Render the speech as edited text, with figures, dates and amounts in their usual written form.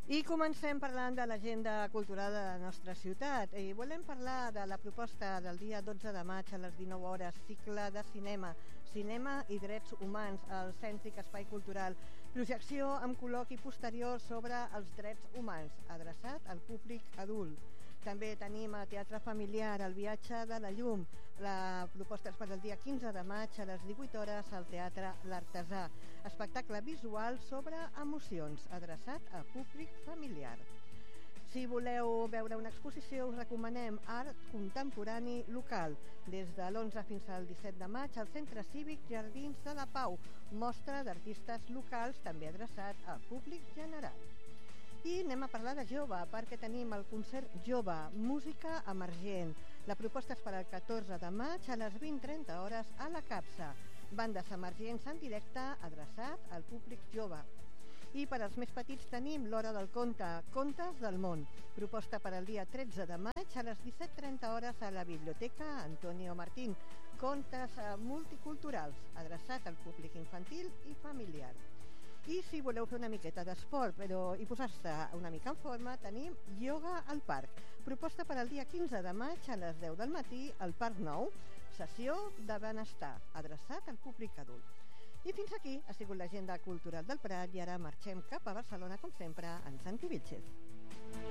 I comencem parlant de l'agenda cultural de la nostra ciutat i volem parlar de la proposta del dia 12 de maig a les 19 hores, cicle de cinema i drets humans al Cèntric Espai Cultural, projecció amb col·loqui posterior sobre els drets humans, adreçat al públic adult. També tenim a Teatre Familiar El viatge de la llum. La proposta és per al dia 15 de maig a les 18 hores al Teatre L'Artesà. Espectacle visual sobre emocions, adreçat a públic familiar. Si voleu veure una exposició, us recomanem Art Contemporani Local, des de l'11 fins al 17 de maig al Centre Cívic Jardins de la Pau, mostra d'artistes locals també adreçat a públic general. I anem a parlar de jove, perquè tenim el concert Jove, música emergent. La proposta és per al 14 de maig a les 20:30 hores a la Capsa. Bandes emergents en directe adreçat al públic jove. I per als més petits tenim l'Hora del Conte, Contes del Món. Proposta per al dia 13 de maig a les 17:30 hores a la Biblioteca Antonio Martín. Contes multiculturals, adreçat al públic infantil i familiar. I si voleu fer una miqueta d'esport i posar-se una mica en forma, tenim Ioga al Parc. Proposta per al dia 15 de maig a les 10 del matí al Parc Nou. Sessió de benestar, adreçat al públic adult. I fins aquí ha sigut l'agenda cultural del Prat i ara marxem cap a Barcelona, com sempre, en Santi Vilchez.